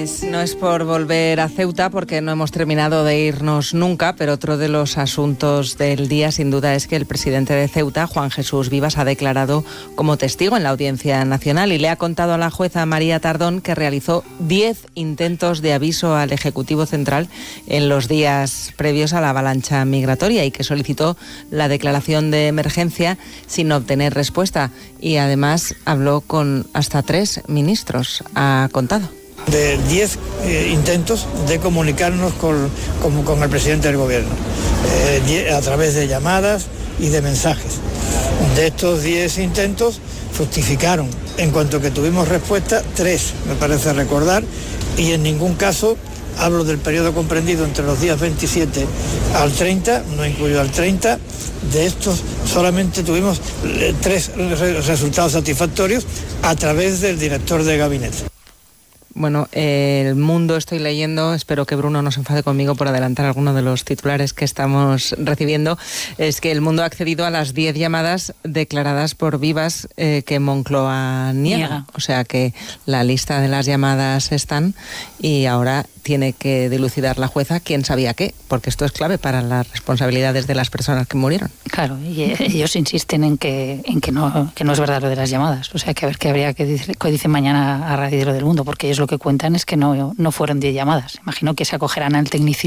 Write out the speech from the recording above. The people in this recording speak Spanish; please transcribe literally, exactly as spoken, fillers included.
Pues no es por volver a Ceuta, porque no hemos terminado de irnos nunca, pero otro de los asuntos del día sin duda es que el presidente de Ceuta, Juan Jesús Vivas, ha declarado como testigo en la Audiencia Nacional y le ha contado a la jueza María Tardón que realizó diez intentos de aviso al Ejecutivo Central en los días previos a la avalancha migratoria y que solicitó la declaración de emergencia sin obtener respuesta. Y además habló con hasta tres ministros, ha contado. De diez eh, intentos de comunicarnos con, con, con el presidente del gobierno, eh, die, a través de llamadas y de mensajes. De estos diez intentos fructificaron, en cuanto que tuvimos respuesta, tres, me parece recordar, y en ningún caso, hablo del periodo comprendido entre los días veintisiete al treinta, no incluyo al treinta, de estos solamente tuvimos eh, tres re- resultados satisfactorios a través del director de gabinete. Bueno, eh, El Mundo estoy leyendo, espero que Bruno no se enfade conmigo por adelantar alguno de los titulares que estamos recibiendo, es que El Mundo ha accedido a las diez llamadas declaradas por Vivas eh, que Moncloa niega. niega. O sea que la lista de las llamadas están y ahora tiene que dilucidar la jueza quién sabía qué, porque esto es clave para las responsabilidades de las personas que murieron. Claro, y ellos insisten en que en que no que no es verdad lo de las llamadas. O sea, que a ver qué habría que decir, que dicen mañana a Radio del Mundo, porque ellos lo que cuentan es que no, no fueron diez llamadas. Imagino que se acogerán al tecnicismo